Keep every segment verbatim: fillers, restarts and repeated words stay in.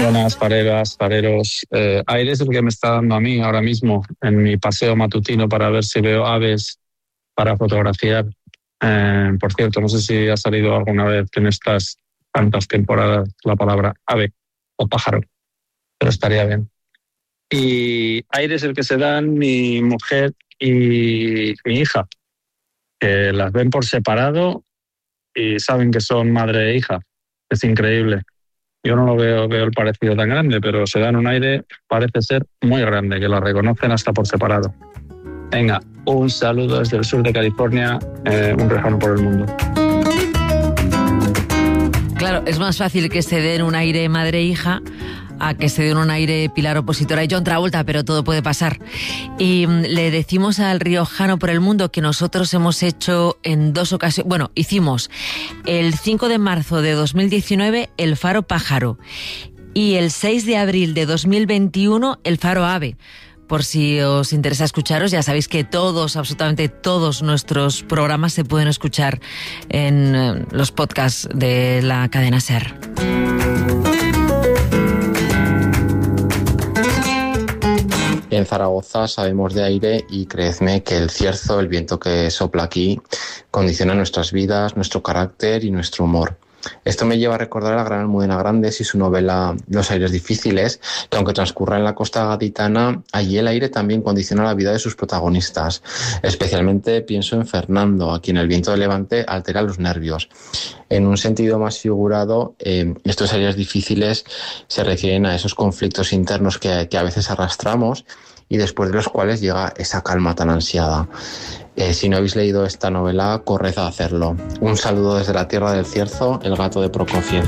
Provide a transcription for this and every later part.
Buenas, fareras, fareros. Eh, aire es el que me está dando a mí ahora mismo en mi paseo matutino para ver si veo aves para fotografiar. Eh, por cierto, no sé si ha salido alguna vez en estas tantas temporadas la palabra ave o pájaro, pero estaría bien. Y aire es el que se dan mi mujer y mi hija, que las ven por separado y saben que son madre e hija. Es increíble. Yo no lo veo, veo el parecido tan grande, pero se dan un aire, parece ser muy grande, que la reconocen hasta por separado. Venga, un saludo desde el sur de California, eh, un lejano por el mundo. Claro, es más fácil que se den un aire madre e hija a que se den un aire Pilar Opositora y John Travolta, pero todo puede pasar. Y le decimos al riojano por el mundo que nosotros hemos hecho en dos ocasiones, bueno, hicimos el cinco de marzo de dos mil diecinueve el Faro Pájaro y el seis de abril de dos mil veintiuno el Faro Ave. Por si os interesa escucharos, ya sabéis que todos, absolutamente todos nuestros programas se pueden escuchar en los podcasts de la cadena SER. En Zaragoza sabemos de aire y creedme que el cierzo, el viento que sopla aquí, condiciona nuestras vidas, nuestro carácter y nuestro humor. Esto me lleva a recordar a la gran Almudena Grandes y su novela Los aires difíciles, que aunque transcurra en la costa gaditana, allí el aire también condiciona la vida de sus protagonistas. Especialmente pienso en Fernando, a quien el viento de levante altera los nervios. En un sentido más figurado, eh, estos aires difíciles se refieren a esos conflictos internos que, que a veces arrastramos y después de los cuales llega esa calma tan ansiada. Eh, si no habéis leído esta novela, corred a hacerlo. Un saludo desde la tierra del cierzo, El gato de Prokofiev.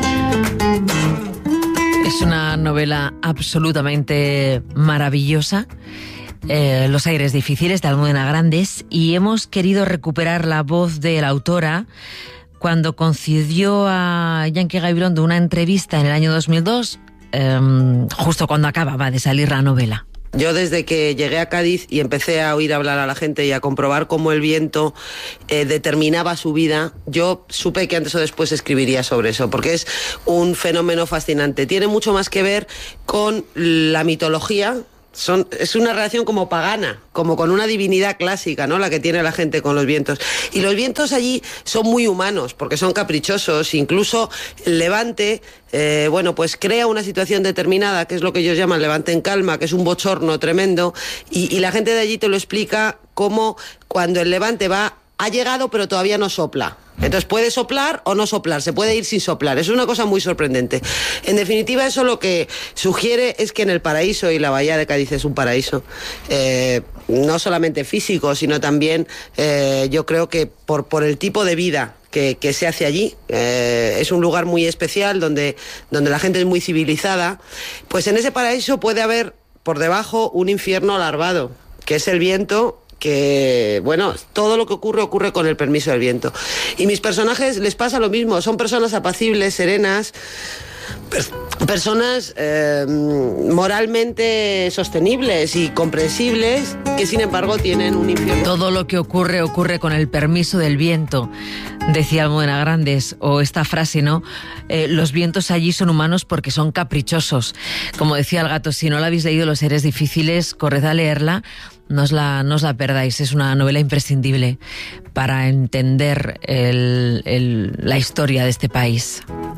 Es una novela absolutamente maravillosa, eh, Los aires difíciles, de Almudena Grandes, y hemos querido recuperar la voz de la autora cuando concedió a Yankee Gabilondo una entrevista en el año dos mil dos, eh, justo cuando acababa de salir la novela. Yo desde que llegué a Cádiz y empecé a oír hablar a la gente y a comprobar cómo el viento eh, determinaba su vida, yo supe que antes o después escribiría sobre eso, porque es un fenómeno fascinante. Tiene mucho más que ver con la mitología. Son, es una relación como pagana, como con una divinidad clásica, ¿no? La que tiene la gente con los vientos. Y los vientos allí son muy humanos, porque son caprichosos. Incluso el levante, eh, bueno, pues crea una situación determinada, que es lo que ellos llaman levante en calma, que es un bochorno tremendo. Y, y la gente de allí te lo explica como cuando el levante va, ha llegado pero todavía no sopla. Entonces puede soplar o no soplar, se puede ir sin soplar. Es una cosa muy sorprendente. En definitiva, eso lo que sugiere es que en el paraíso, y la bahía de Cádiz es un paraíso, eh, no solamente físico, sino también eh, yo creo que por, por el tipo de vida que, que se hace allí, eh, es un lugar muy especial donde, donde la gente es muy civilizada. Pues en ese paraíso puede haber por debajo un infierno larvado, que es el viento, que, bueno, todo lo que ocurre, ocurre con el permiso del viento. Y mis personajes les pasa lo mismo, son personas apacibles, serenas, per- personas eh, moralmente sostenibles y comprensibles, que sin embargo tienen un infierno. Todo lo que ocurre, ocurre con el permiso del viento, decía Almudena Grandes, o esta frase, ¿no? Eh, los vientos allí son humanos porque son caprichosos. Como decía el gato, si no la habéis leído, Los seres difíciles, corred a leerla. No os, la, no os la perdáis, es una novela imprescindible para entender el, el, la historia de este país.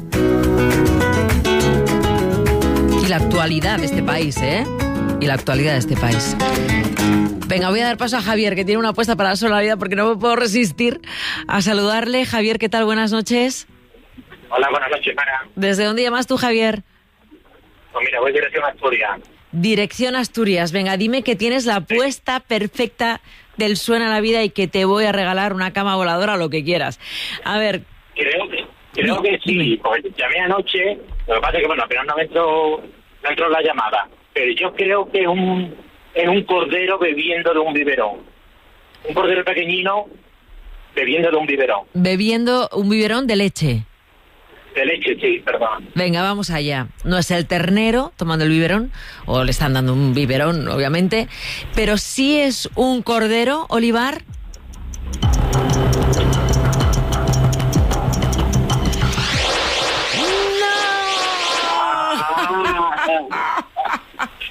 Y la actualidad de este país, ¿eh? Y la actualidad de este país. Venga, voy a dar paso a Javier, que tiene una apuesta para la solidaridad, porque no me puedo resistir a saludarle. Javier, ¿qué tal? Buenas noches. Hola, buenas noches, Mara. ¿Desde dónde llamas tú, Javier? Pues mira, voy dirección a Asturias. Dirección Asturias. Venga, dime que tienes la apuesta perfecta del Suena la Vida y que te voy a regalar una cama voladora o lo que quieras. A ver. Creo que, creo que sí, porque llamé anoche, lo que pasa es que, bueno, apenas no me entró, no entró la llamada, pero yo creo que es un, es un cordero bebiendo de un biberón. Un cordero pequeñino bebiendo de un biberón. Bebiendo un biberón de leche. De leche, sí, perdón. Venga, vamos allá. No es el ternero tomando el biberón, o le están dando un biberón, obviamente, pero sí es un cordero, Olivar.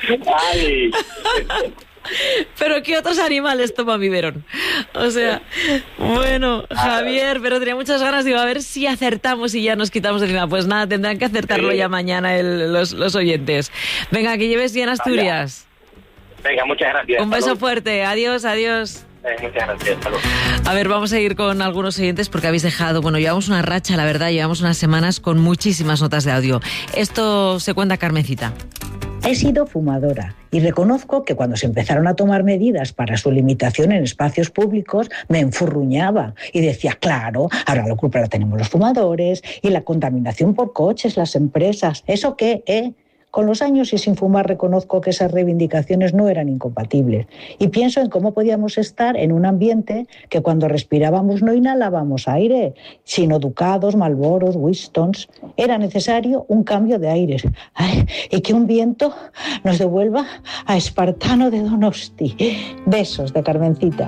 Ay. ¿Pero qué otros animales toma biberón? O sea, bueno, Javier, pero tenía muchas ganas, digo, a ver si acertamos y ya nos quitamos de encima. Pues nada, tendrán que acertarlo ya mañana el, los, los oyentes. Venga, que lleves bien Asturias. Venga, muchas gracias. Un beso Salud. fuerte, adiós, adiós. Eh, muchas gracias, salud. A ver, vamos a ir con algunos oyentes porque habéis dejado, bueno, llevamos una racha, la verdad, llevamos unas semanas con muchísimas notas de audio. Esto se cuenta Carmencita. He sido fumadora y reconozco que cuando se empezaron a tomar medidas para su limitación en espacios públicos me enfurruñaba y decía, claro, ahora la culpa la tenemos los fumadores y la contaminación por coches, las empresas. ¿Eso qué, eh? Con los años y sin fumar reconozco que esas reivindicaciones no eran incompatibles y pienso en cómo podíamos estar en un ambiente que cuando respirábamos no inhalábamos aire, sino Ducados, Marlboros, Winstons. Era necesario un cambio de aires. Ay, y que un viento nos devuelva a Espartano de Donosti. Besos de Carmencita.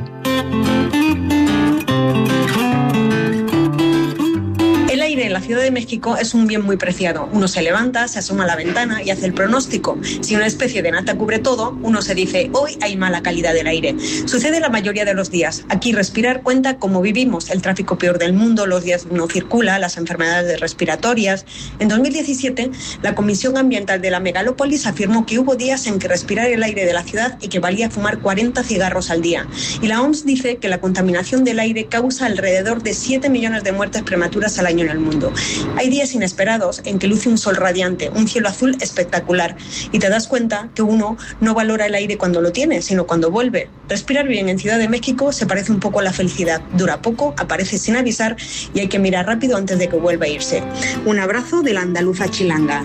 El aire en la Ciudad de México es un bien muy preciado. Uno se levanta, se asoma a la ventana y hace el pronóstico. Si una especie de nata cubre todo, uno se dice, hoy hay mala calidad del aire. Sucede la mayoría de los días. Aquí respirar cuenta cómo vivimos. El tráfico peor del mundo, los días no circula, las enfermedades respiratorias. En dos mil diecisiete, la Comisión Ambiental de la Megalópolis afirmó que hubo días en que respirar el aire de la ciudad equivalía a fumar cuarenta cigarros al día. Y la O M S dice que la contaminación del aire causa alrededor de siete millones de muertes prematuras al año en el mundo. Hay días inesperados en que luce un sol radiante, un cielo azul espectacular y te das cuenta que uno no valora el aire cuando lo tiene, sino cuando vuelve. Respirar bien en Ciudad de México se parece un poco a la felicidad. Dura poco, aparece sin avisar y hay que mirar rápido antes de que vuelva a irse. Un abrazo de la andaluza chilanga.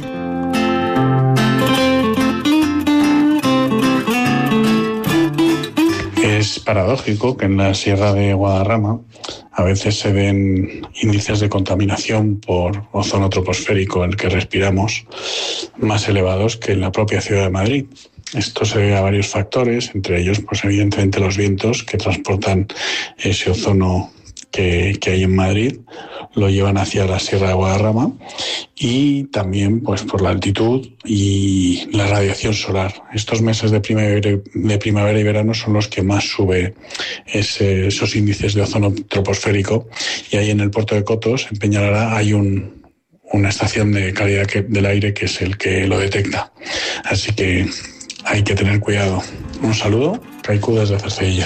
Es paradójico que en la Sierra de Guadarrama a veces se den índices de contaminación por ozono troposférico, el que respiramos, más elevados que en la propia ciudad de Madrid. Esto se debe a varios factores, entre ellos, pues evidentemente los vientos que transportan ese ozono que, que hay en Madrid, lo llevan hacia la Sierra de Guadarrama, y también pues por la altitud y la radiación solar. Estos meses de primavera, de primavera y verano son los que más sube ese, esos índices de ozono troposférico, y ahí en el puerto de Cotos, en Peñalara, hay un, una estación de calidad que, del aire que es el que lo detecta. Así que hay que tener cuidado. Un saludo, Kaiku desde Cercedilla.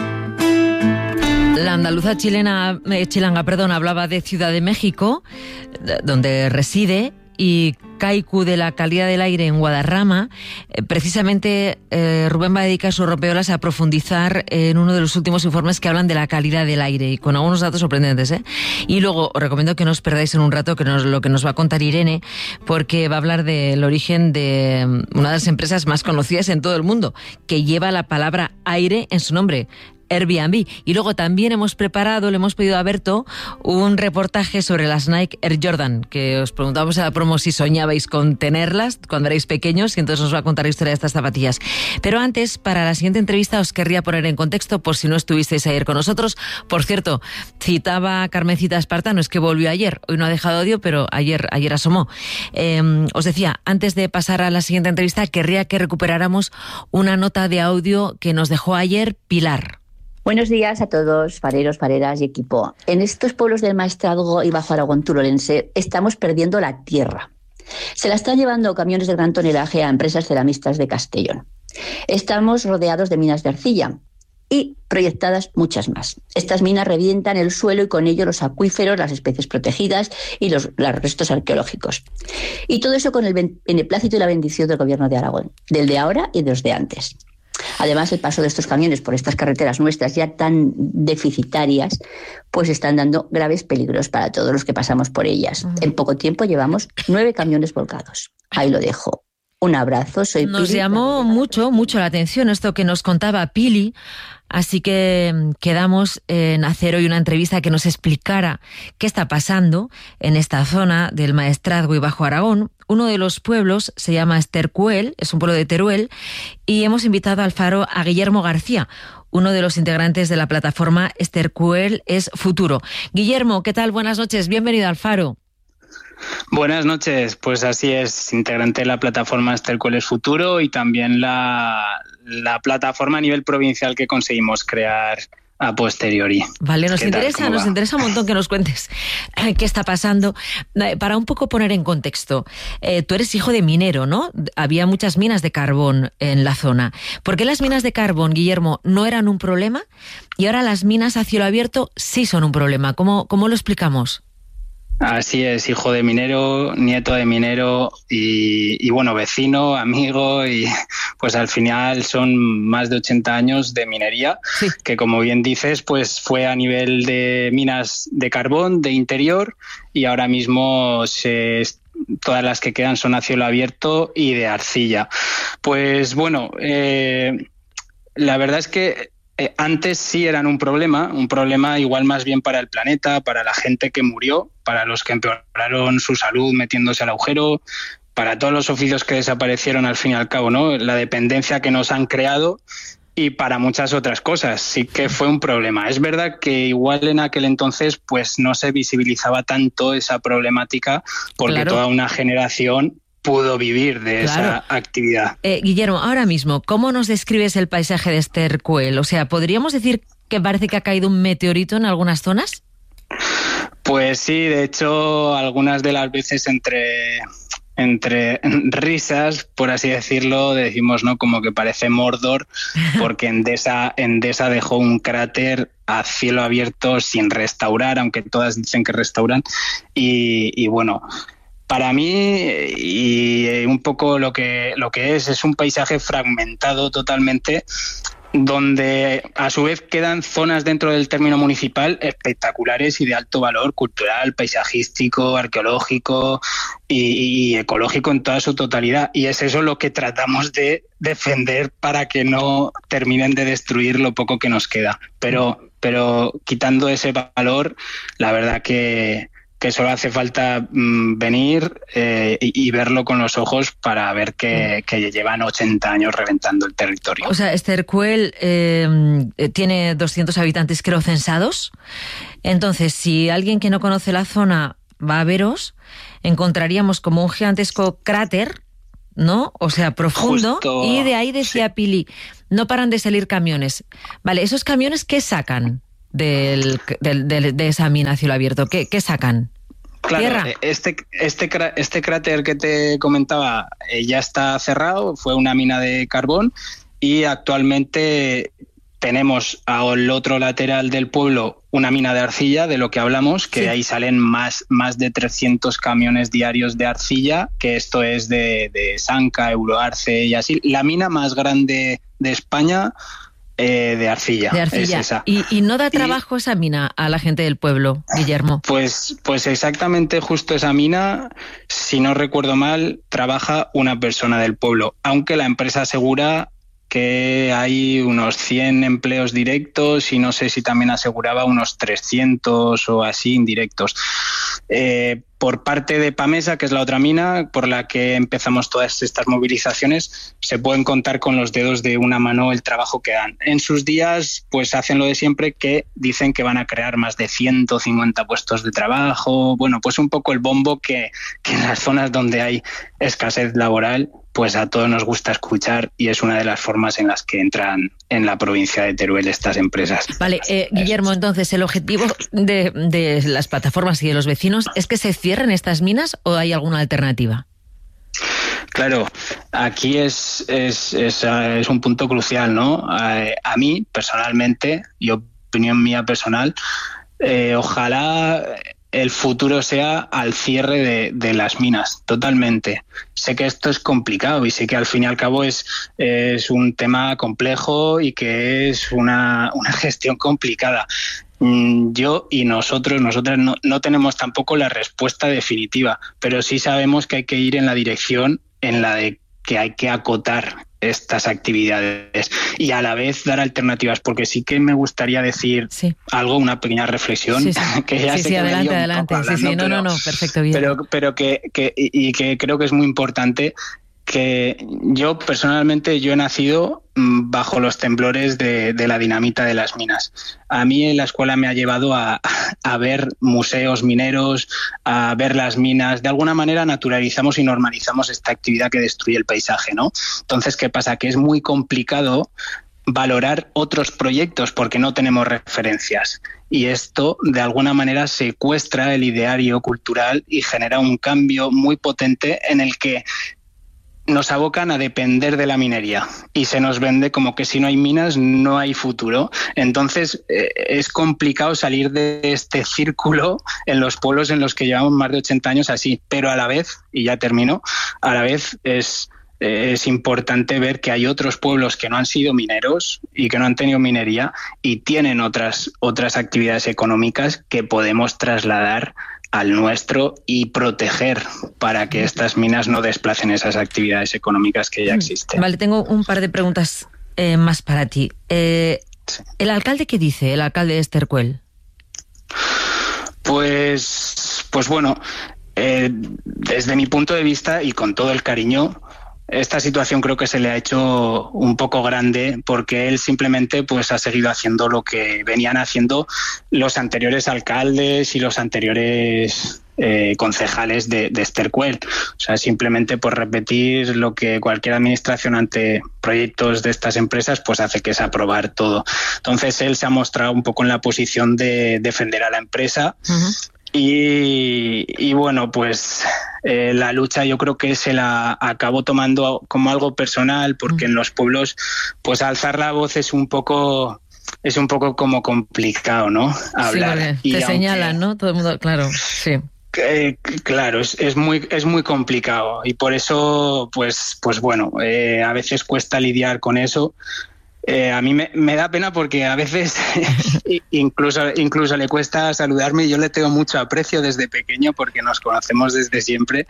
La andaluza chilena, eh, chilanga perdón, hablaba de Ciudad de México, donde reside, y Kaiku de la calidad del aire en Guadarrama. Eh, precisamente eh, Rubén va a dedicar sus rompeolas a profundizar en uno de los últimos informes que hablan de la calidad del aire, y con algunos datos sorprendentes, ¿eh? Y luego os recomiendo que no os perdáis en un rato que nos, lo que nos va a contar Irene, porque va a hablar del origen de una de las empresas más conocidas en todo el mundo, que lleva la palabra aire en su nombre, Airbnb. Y luego también hemos preparado, le hemos pedido a Berto un reportaje sobre las Nike Air Jordan, que os preguntamos a la promo si soñabais con tenerlas cuando erais pequeños, y entonces nos va a contar la historia de estas zapatillas. Pero antes, para la siguiente entrevista, os querría poner en contexto por si no estuvisteis ayer con nosotros. Por cierto, citaba a Carmencita Espartano, es que volvió ayer, hoy no ha dejado odio, pero ayer, ayer asomó. Eh, os decía, antes de pasar a la siguiente entrevista, querría que recuperáramos una nota de audio que nos dejó ayer Pilar. Buenos días a todos, fareros, fareras y equipo. En estos pueblos del Maestrazgo y Bajo Aragón turolense estamos perdiendo la tierra. Se la están llevando camiones de gran tonelaje a empresas ceramistas de Castellón. Estamos rodeados de minas de arcilla y proyectadas muchas más. Estas minas revientan el suelo y con ello los acuíferos, las especies protegidas y los, los restos arqueológicos. Y todo eso con el beneplácito y la bendición del Gobierno de Aragón, del de ahora y de los de antes. Además, el paso de estos camiones por estas carreteras nuestras ya tan deficitarias, pues están dando graves peligros para todos los que pasamos por ellas. Uh-huh. En poco tiempo llevamos nueve camiones volcados. Ahí lo dejo. Un abrazo, soy Pili. Nos llamó mucho, mucho la atención esto que nos contaba Pili, así que quedamos en hacer hoy una entrevista que nos explicara qué está pasando en esta zona del Maestrazgo y Bajo Aragón. Uno de los pueblos se llama Estercuel, es un pueblo de Teruel, y hemos invitado al Faro a Guillermo García, uno de los integrantes de la plataforma Estercuel es Futuro. Guillermo, ¿qué tal? Buenas noches, bienvenido al Faro. Buenas noches, pues así es, integrante de la plataforma Estercuel es Futuro y también la, la plataforma a nivel provincial que conseguimos crear a posteriori. Vale, nos interesa, nos interesa un montón que nos cuentes qué está pasando. Para un poco poner en contexto, eh, tú eres hijo de minero, ¿no? Había muchas minas de carbón en la zona. ¿Por qué las minas de carbón, Guillermo, no eran un problema y ahora las minas a cielo abierto sí son un problema? ¿Cómo, cómo lo explicamos? Así es, hijo de minero, nieto de minero y, y bueno, vecino, amigo y pues al final son más de ochenta años de minería, sí. Que como bien dices, pues fue a nivel de minas de carbón, de interior y ahora mismo se, todas las que quedan son a cielo abierto y de arcilla. Pues bueno, eh, la verdad es que Eh, antes sí eran un problema, un problema igual más bien para el planeta, para la gente que murió, para los que empeoraron su salud metiéndose al agujero, para todos los oficios que desaparecieron al fin y al cabo, ¿no? La dependencia que nos han creado y para muchas otras cosas. Sí que fue un problema. Es verdad que igual en aquel entonces pues no se visibilizaba tanto esa problemática porque claro. Toda una generación pudo vivir de claro. Esa actividad. Eh, Guillermo, ahora mismo, ¿cómo nos describes el paisaje de Estercuel? O sea, ¿podríamos decir que parece que ha caído un meteorito en algunas zonas? Pues sí, de hecho, algunas de las veces entre, entre risas, por así decirlo, decimos, ¿no? Como que parece Mordor, porque Endesa, Endesa dejó un cráter a cielo abierto sin restaurar, aunque todas dicen que restauran, y, y bueno... Para mí, y un poco lo que, lo que es, es un paisaje fragmentado totalmente, donde a su vez quedan zonas dentro del término municipal espectaculares y de alto valor cultural, paisajístico, arqueológico y, y ecológico en toda su totalidad. Y es eso lo que tratamos de defender para que no terminen de destruir lo poco que nos queda. Pero, pero quitando ese valor, la verdad que... que solo hace falta mmm, venir eh, y, y verlo con los ojos para ver que, que llevan ochenta años reventando el territorio. O sea, Estercuel eh, tiene doscientos habitantes, creo, censados. Entonces, si alguien que no conoce la zona va a veros, encontraríamos como un gigantesco cráter, ¿no? O sea, profundo. Justo, y de ahí decía sí. Pili, no paran de salir camiones. Vale, ¿esos camiones qué sacan? Del, del, de, de esa mina a cielo abierto, ¿qué, qué sacan? Claro, ¿Tierra? este, este, este cráter que te comentaba eh, ya está cerrado, fue una mina de carbón y actualmente tenemos al otro lateral del pueblo una mina de arcilla, de lo que hablamos, que sí. Ahí salen más, más de trescientos camiones diarios de arcilla, que esto es de, de Sanca, Euroarce y así. La mina más grande de España... Eh, de arcilla, de arcilla. Es esa. ¿Y, ¿Y no da trabajo y, esa mina a la gente del pueblo, Guillermo? Pues, pues exactamente justo esa mina, si no recuerdo mal, trabaja una persona del pueblo, aunque la empresa asegura que hay unos cien empleos directos y no sé si también aseguraba unos trescientos o así indirectos. Eh, por parte de Pamesa, que es la otra mina por la que empezamos todas estas movilizaciones, se pueden contar con los dedos de una mano el trabajo que dan. En sus días, pues hacen lo de siempre, que dicen que van a crear más de ciento cincuenta puestos de trabajo. Bueno, pues un poco el bombo que, que en las zonas donde hay escasez laboral, pues a todos nos gusta escuchar y es una de las formas en las que entran en la provincia de Teruel estas empresas. Vale, eh, Guillermo, entonces, ¿el objetivo de, de las plataformas y de los vecinos es que se cierren estas minas o hay alguna alternativa? Claro, aquí es, es, es, es un punto crucial, ¿no? A, a mí, personalmente, y opinión mía personal, eh, ojalá el futuro sea al cierre de, de las minas, totalmente. Sé que esto es complicado y sé que al fin y al cabo es, es un tema complejo y que es una, una gestión complicada. Yo y nosotros, nosotras no, no tenemos tampoco la respuesta definitiva, pero sí sabemos que hay que ir en la dirección en la de que hay que acotar estas actividades y a la vez dar alternativas, porque sí que me gustaría decir sí. algo, una pequeña reflexión. Sí, sí. que ya sí, sé sí, que adelante, me adelante. Hablando, sí, sí, no, pero, no, no, perfecto, bien. Pero, pero que, que, y que creo que es muy importante que yo personalmente yo he nacido bajo los temblores de, de la dinamita de las minas. A mí en la escuela me ha llevado a, a ver museos mineros, a ver las minas. De alguna manera naturalizamos y normalizamos esta actividad que destruye el paisaje, ¿no? Entonces, ¿qué pasa? Que es muy complicado valorar otros proyectos porque no tenemos referencias. Y esto, de alguna manera, secuestra el ideario cultural y genera un cambio muy potente en el que nos abocan a depender de la minería y se nos vende como que si no hay minas no hay futuro. Entonces eh, es complicado salir de este círculo en los pueblos en los que llevamos más de ochenta años así, pero a la vez, y ya termino, a la vez es, eh, es importante ver que hay otros pueblos que no han sido mineros y que no han tenido minería y tienen otras, otras actividades económicas que podemos trasladar al nuestro y proteger para que estas minas no desplacen esas actividades económicas que ya existen. Vale, tengo un par de preguntas eh, más para ti. Eh, sí. ¿El alcalde qué dice, el alcalde de Estercuel? Pues, pues bueno, eh, desde mi punto de vista y con todo el cariño, esta situación creo que se le ha hecho un poco grande porque él simplemente pues ha seguido haciendo lo que venían haciendo los anteriores alcaldes y los anteriores eh, concejales de, de Estercuel. O sea, simplemente por repetir lo que cualquier administración ante proyectos de estas empresas pues hace, que es aprobar todo. Entonces él se ha mostrado un poco en la posición de defender a la empresa. Uh-huh. Y, y bueno, pues eh, la lucha yo creo que se la acabó tomando como algo personal porque en los pueblos pues alzar la voz es un poco es un poco como complicado, ¿no? Hablar. Sí, y te aunque, señalan, ¿no? Todo el mundo, claro, sí. Eh, claro, es, es muy es muy complicado y por eso pues pues bueno, eh, a veces cuesta lidiar con eso. Eh, a mí me, me da pena porque a veces incluso incluso le cuesta saludarme. Yo le tengo mucho aprecio desde pequeño porque nos conocemos desde siempre,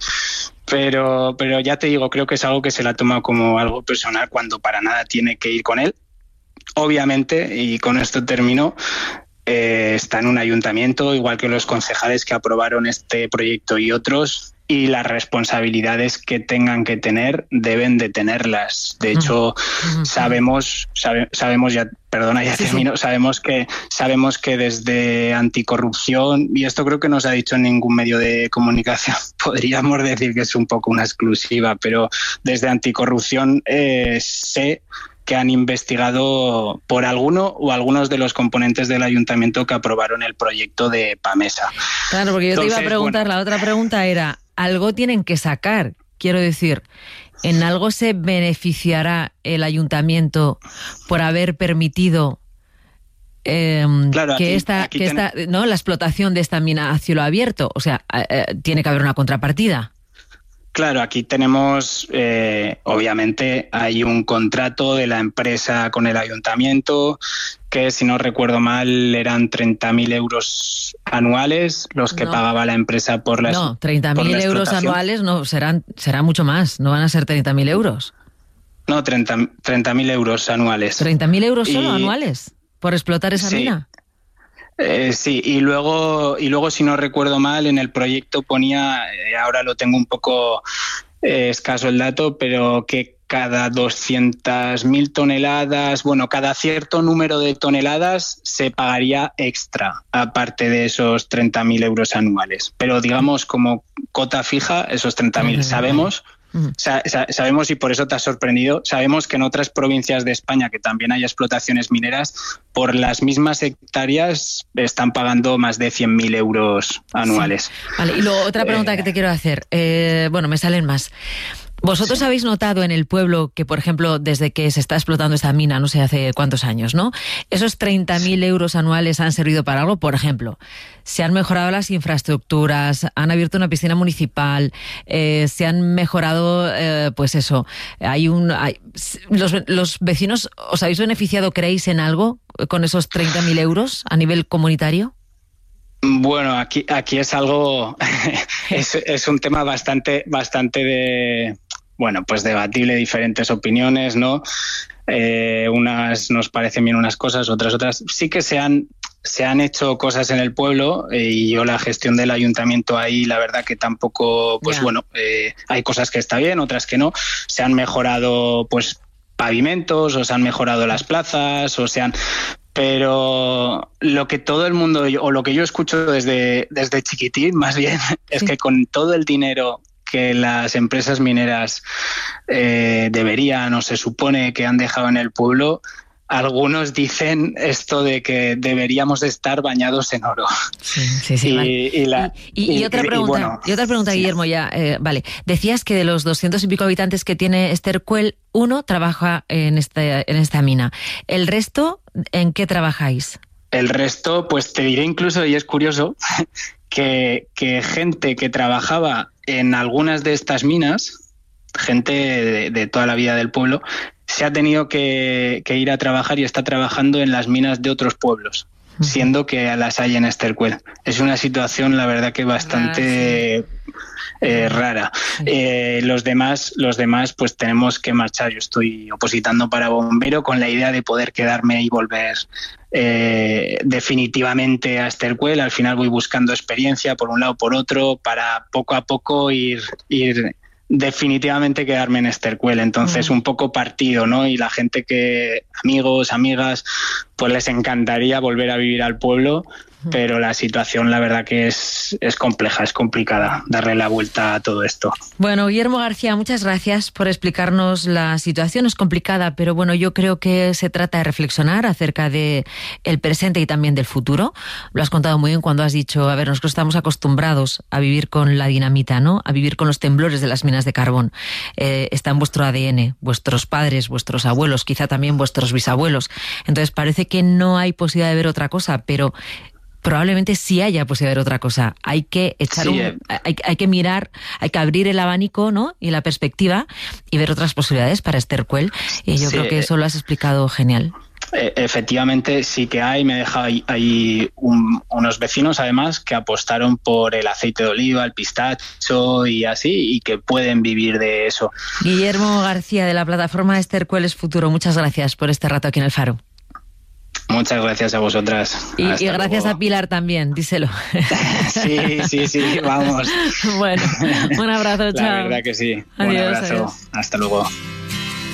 pero pero ya te digo, creo que es algo que se la toma como algo personal cuando para nada tiene que ir con él. Obviamente, y con esto termino, eh, está en un ayuntamiento, igual que los concejales que aprobaron este proyecto y otros, y las responsabilidades que tengan que tener deben de tenerlas. De hecho, uh-huh. sabemos, sabe, sabemos ya, perdona, ya sí, termino, sí. sabemos que sabemos que desde anticorrupción, y esto creo que no se ha dicho en ningún medio de comunicación, podríamos decir que es un poco una exclusiva, pero desde anticorrupción eh, sé que han investigado por alguno o algunos de los componentes del ayuntamiento que aprobaron el proyecto de PAMESA. Claro, porque yo Entonces, te iba a preguntar, bueno, la otra pregunta era, algo tienen que sacar, quiero decir, ¿en algo se beneficiará el ayuntamiento por haber permitido eh, claro, que, aquí, esta, aquí que ten... esta, no, la explotación de esta mina a cielo abierto? O sea, eh, tiene que haber una contrapartida. Claro, aquí tenemos, eh, obviamente, hay un contrato de la empresa con el ayuntamiento que, si no recuerdo mal, eran treinta mil euros anuales los que no. pagaba la empresa por la No, treinta mil euros anuales no, serán será mucho más, no van a ser treinta mil euros. No, treinta mil euros anuales. ¿treinta mil euros solo y... anuales por explotar esa sí. mina? Eh, sí, y luego, y luego, si no recuerdo mal, en el proyecto ponía, eh, ahora lo tengo un poco eh, escaso el dato, pero que cada doscientas mil toneladas, bueno, cada cierto número de toneladas se pagaría extra, aparte de esos treinta mil euros anuales. Pero digamos, como cota fija, esos treinta mil, sabemos... Sa- sa- sabemos, y por eso te has sorprendido, sabemos que en otras provincias de España que también hay explotaciones mineras, por las mismas hectáreas están pagando más de cien mil euros anuales. Sí. Vale, y luego otra pregunta eh... que te quiero hacer, eh, bueno, me salen más. ¿Vosotros sí. habéis notado en el pueblo que, por ejemplo, desde que se está explotando esta mina, no sé hace cuántos años, ¿no? Esos treinta mil euros anuales han servido para algo? Por ejemplo, se han mejorado las infraestructuras, han abierto una piscina municipal, eh, se han mejorado, eh, pues eso, hay un... Hay, los, los vecinos, ¿os habéis beneficiado, creéis, en algo con esos treinta mil euros a nivel comunitario? Bueno, aquí aquí es algo, es, es un tema bastante, bastante de... bueno, pues debatible, diferentes opiniones, ¿no? Eh, unas nos parecen bien unas cosas, otras otras. Sí que se han, se han hecho cosas en el pueblo eh, y yo la gestión del ayuntamiento ahí, la verdad que tampoco, pues yeah. bueno, eh, hay cosas que está bien, otras que no. Se han mejorado, pues, pavimentos, o se han mejorado las plazas, o se han... Pero lo que todo el mundo, o lo que yo escucho desde, desde chiquitín, más bien, es sí. que con todo el dinero que las empresas mineras eh, deberían o se supone que han dejado en el pueblo, algunos dicen esto de que deberíamos de estar bañados en oro. Sí, sí, sí. Y, vale. y, la, y, y, y otra pregunta, y, bueno, y otra pregunta, sí. Guillermo, ya, eh, vale. Decías que de los doscientos y pico habitantes que tiene Estercuel, uno trabaja en esta, en esta mina. ¿El resto, en qué trabajáis? El resto, pues te diré incluso, y es curioso, que, que gente que trabajaba en algunas de estas minas, gente de, de toda la vida del pueblo, se ha tenido que, que ir a trabajar y está trabajando en las minas de otros pueblos, uh-huh. siendo que las hay en Estercuel. Es una situación, la verdad, que bastante ah, sí. eh, rara. Sí. Eh, los demás, los demás, pues tenemos que marchar. Yo estoy opositando para bombero con la idea de poder quedarme y volver eh, definitivamente a Estercuel. Al final voy buscando experiencia por un lado, por otro, para poco a poco ir... ir definitivamente quedarme en Estercuel, entonces mm. un poco partido, ¿no? Y la gente que, amigos, amigas, pues les encantaría volver a vivir al pueblo, mm. pero la situación, la verdad que es, es compleja, es complicada darle la vuelta a todo esto. Bueno, Guillermo García, muchas gracias por explicarnos la situación. Es complicada, pero bueno, yo creo que se trata de reflexionar acerca de el presente y también del futuro. Lo has contado muy bien cuando has dicho, a ver, nosotros estamos acostumbrados a vivir con la dinamita, ¿no? A vivir con los temblores de las minas de carbón. Eh, está en vuestro A D N, vuestros padres, vuestros abuelos, quizá también vuestros bisabuelos. Entonces parece que no hay posibilidad de ver otra cosa, pero probablemente sí haya posibilidad de ver otra cosa. Hay que echar sí, un, eh. hay, hay que mirar, hay que abrir el abanico, ¿no? Y la perspectiva y ver otras posibilidades para Estercuel. Y yo sí, creo que eso lo has explicado genial. Efectivamente sí que hay, me deja hay, hay un, unos vecinos además que apostaron por el aceite de oliva, el pistacho y así, y que pueden vivir de eso. Guillermo García, de la plataforma Estercuel es Futuro, muchas gracias por este rato aquí en El Faro. Muchas gracias a vosotras. Y, y gracias luego. A Pilar también, díselo. Sí, sí, sí, vamos. Bueno, un abrazo, chao. La verdad que sí. Adiós, un abrazo. Adiós. Hasta luego.